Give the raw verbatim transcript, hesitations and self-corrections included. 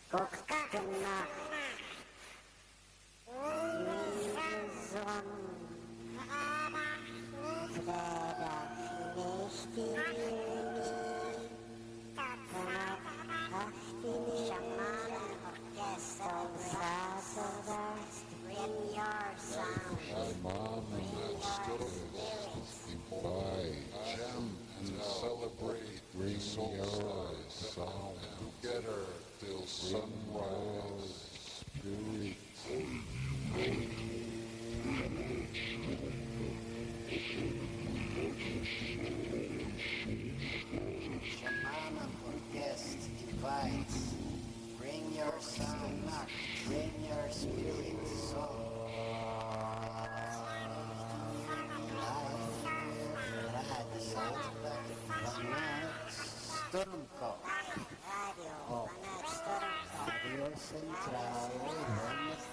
Koknacht, lieve zon, vrijdag negentien juni, vanaf achttien uur, Shamanenorkest tot zaterdag, bring your sound, bring your spirits, invite, jam and celebrate, bring your sound together till sunrise. Spirit, Shamanenorkest invites, bring your sound, bring your spirit, soul. Stormkop. Radio vanuit Stormkop. Radio Centraal